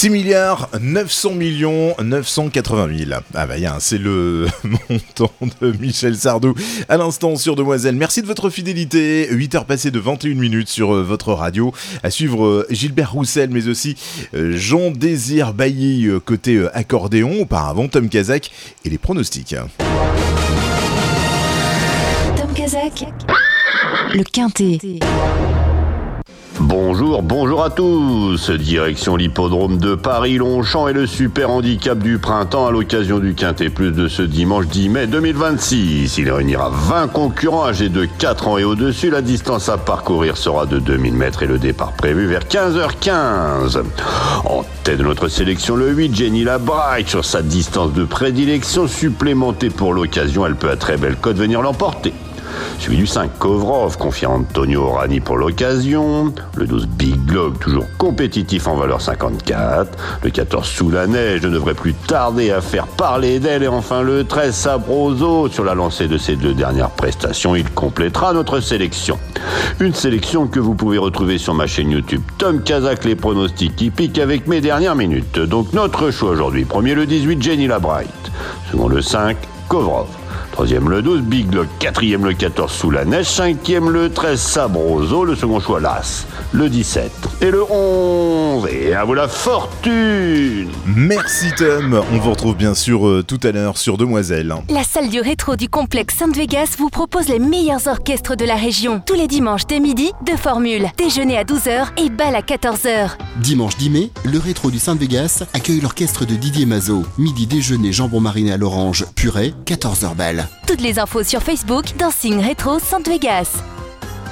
6 milliards 900 millions 980 000. Ah bah c'est le montant de Michel Sardou à l'instant sur Demoiselle. Merci de votre fidélité. 8h passées de 21 minutes sur votre radio. À suivre Gilbert Roussel, mais aussi Jean-Désir Bailly côté accordéon. Auparavant Tom Kazak et les pronostics. Tom Kazak, le Quintet. Bonjour à tous. Direction l'hippodrome de Paris-Longchamp et le super handicap du printemps à l'occasion du Quintet Plus de ce dimanche 10 mai 2026. Il réunira 20 concurrents âgés de 4 ans et au-dessus. La distance à parcourir sera de 2000 mètres et le départ prévu vers 15h15. En tête de notre sélection, le 8, Jenny Labraille, sur sa distance de prédilection supplémentée pour l'occasion. Elle peut à très belle cote venir l'emporter. Suivi du 5, Kovrov, confiant Antonio Orani pour l'occasion. Le 12, Big Log, toujours compétitif en valeur 54. Le 14, Sous la neige, ne devrait plus tarder à faire parler d'elle. Et enfin le 13, Sabroso, sur la lancée de ses 2 dernières prestations, il complétera notre sélection. Une sélection que vous pouvez retrouver sur ma chaîne YouTube Tom Kazak, les pronostics hippiques avec mes dernières minutes. Donc notre choix aujourd'hui, premier le 18, Jenny Labright. Second le 5, Kovrov. Troisième le 12, Big Lock. Quatrième le 14, Sous la neige. Cinquième le 13, Sabroso. Le second choix, l'As. Le 17 et le 11. Et à vous la fortune. Merci Tom. On vous retrouve bien sûr tout à l'heure sur Demoiselle. La salle du rétro du complexe Sainte-Vegas vous propose les meilleurs orchestres de la région. Tous les dimanches dès midi, 2 formules. Déjeuner à 12h et bal à 14h. Dimanche 10 mai, le rétro du Sainte-Vegas accueille l'orchestre de Didier Mazot. Midi déjeuner, jambon mariné à l'orange, purée, 14h bal. Toutes les infos sur Facebook, Dancing Rétro Sainte-Vegas.